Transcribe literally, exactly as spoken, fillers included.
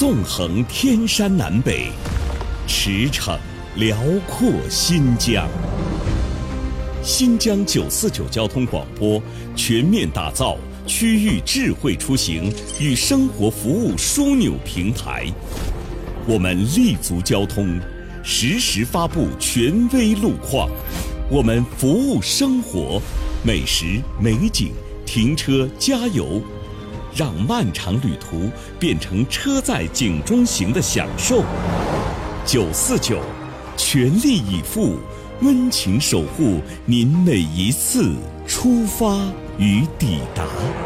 纵横天山南北，驰骋辽阔新疆。新疆九四九交通广播全面打造区域智慧出行与生活服务枢纽平台。我们立足交通，实时发布权威路况。我们服务生活，美食、美景、停车、加油，让漫长旅途变成车载景中行的享受。九四九，全力以赴，温情守护您每一次出发与抵达。